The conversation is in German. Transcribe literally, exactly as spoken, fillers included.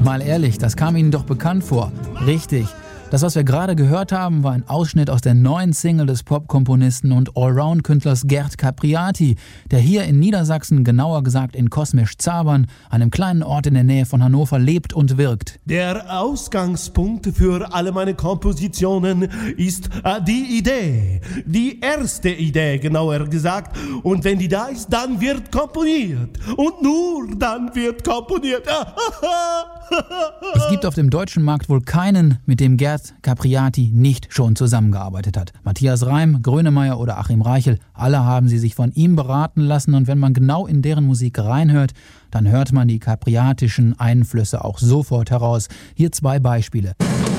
Mal ehrlich, das kam Ihnen doch bekannt vor. Richtig. Das, was wir gerade gehört haben, war ein Ausschnitt aus der neuen Single des Popkomponisten und Allround-Künstlers Gert Capriati, der hier in Niedersachsen, genauer gesagt in Kosmisch-Zabern, einem kleinen Ort in der Nähe von Hannover, lebt und wirkt. Der Ausgangspunkt für alle meine Kompositionen ist äh, die Idee. Die erste Idee, genauer gesagt. Und wenn die da ist, dann wird komponiert. Und nur dann wird komponiert. Es gibt auf dem deutschen Markt wohl keinen, mit dem Gert Capriati nicht schon zusammengearbeitet hat. Matthias Reim, Grönemeyer oder Achim Reichel, alle haben sie sich von ihm beraten lassen, und wenn man genau in deren Musik reinhört, dann hört man die capriatischen Einflüsse auch sofort heraus. Hier zwei Beispiele.